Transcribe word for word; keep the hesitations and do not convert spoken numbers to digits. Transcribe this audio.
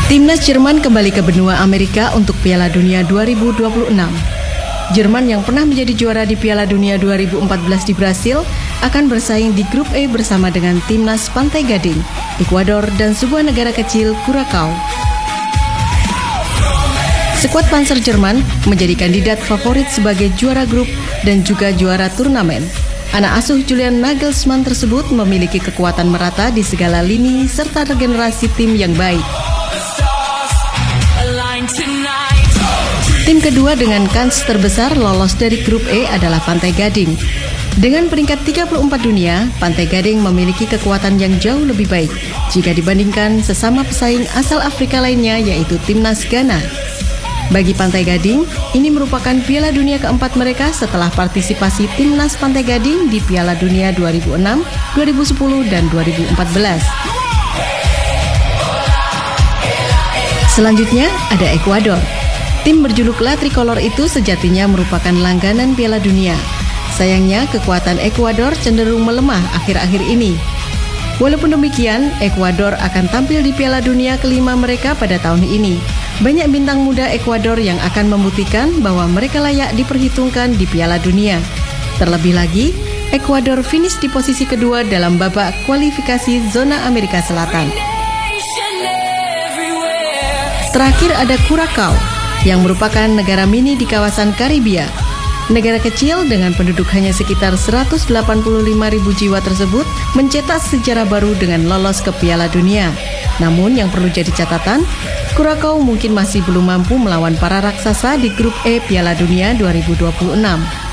Timnas Jerman kembali ke benua Amerika untuk Piala Dunia dua ribu dua puluh enam. Jerman yang pernah menjadi juara di Piala Dunia dua ribu empat belas di Brasil akan bersaing di grup E bersama dengan Timnas Pantai Gading, Ekuador, dan sebuah negara kecil, Curaçao. Skuad Panzer Jerman menjadi kandidat favorit sebagai juara grup dan juga juara turnamen. Anak asuh Julian Nagelsmann tersebut memiliki kekuatan merata di segala lini serta regenerasi tim yang baik. Tim kedua dengan kans terbesar lolos dari grup E adalah Pantai Gading. Dengan peringkat tiga puluh empat dunia, Pantai Gading memiliki kekuatan yang jauh lebih baik jika dibandingkan sesama pesaing asal Afrika lainnya, yaitu Timnas Ghana. Bagi Pantai Gading, ini merupakan Piala Dunia keempat mereka setelah partisipasi Timnas Pantai Gading di Piala Dunia dua ribu enam, dua ribu sepuluh, dan dua ribu empat belas. Selanjutnya ada Ekuador. Tim berjuluk La Tricolor itu sejatinya merupakan langganan Piala Dunia. Sayangnya kekuatan Ekuador cenderung melemah akhir-akhir ini. Walaupun demikian, Ekuador akan tampil di Piala Dunia kelima mereka pada tahun ini. Banyak bintang muda Ekuador yang akan membuktikan bahwa mereka layak diperhitungkan di Piala Dunia. Terlebih lagi, Ekuador finish di posisi kedua dalam babak kualifikasi zona Amerika Selatan. Terakhir ada Curaçao, yang merupakan negara mini di kawasan Karibia. Negara kecil dengan penduduk hanya sekitar seratus delapan puluh lima ribu jiwa tersebut mencetak sejarah baru dengan lolos ke Piala Dunia. Namun yang perlu jadi catatan, Curaçao mungkin masih belum mampu melawan para raksasa di grup E Piala Dunia dua ribu dua puluh enam.